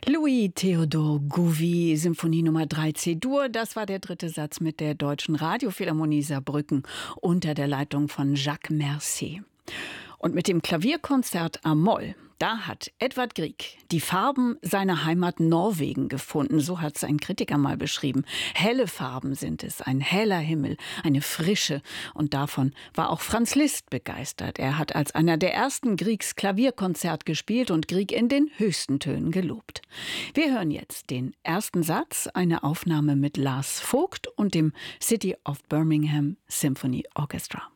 Louis Theodor Gouvi, Symphonie Nummer 3 C-Dur. Das war der dritte Satz mit der Deutschen Radiophilharmonie Saarbrücken unter der Leitung von Jacques Mercier. Und mit dem Klavierkonzert A-Moll, da hat Edvard Grieg die Farben seiner Heimat Norwegen gefunden. So hat es ein Kritiker mal beschrieben. Helle Farben sind es, ein heller Himmel, eine Frische. Und davon war auch Franz Liszt begeistert. Er hat als einer der ersten Griegs Klavierkonzert gespielt und Grieg in den höchsten Tönen gelobt. Wir hören jetzt den ersten Satz, eine Aufnahme mit Lars Vogt und dem City of Birmingham Symphony Orchestra.